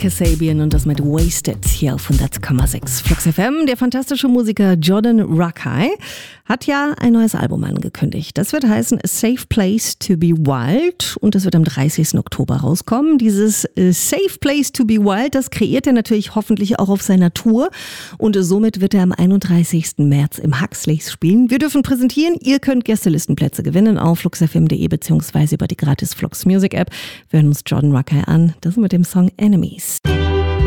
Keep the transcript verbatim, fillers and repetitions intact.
Kasabian und das mit Wasted hier auf hundert Komma sechs Flux F M. Der fantastische Musiker Jordan Rakei hat ja ein neues Album angekündigt. Das wird heißen A Safe Place to be Wild und das wird am dreißigsten Oktober rauskommen. Dieses A Safe Place to be Wild, das kreiert er natürlich hoffentlich auch auf seiner Tour und somit wird er am einunddreißigsten März im Huxleys spielen. Wir dürfen präsentieren, ihr könnt Gästelistenplätze gewinnen auf fluxfm punkt de beziehungsweise über die gratis Flux Music App. Wir hören uns Jordan Rakei an, das mit dem Song Enemies.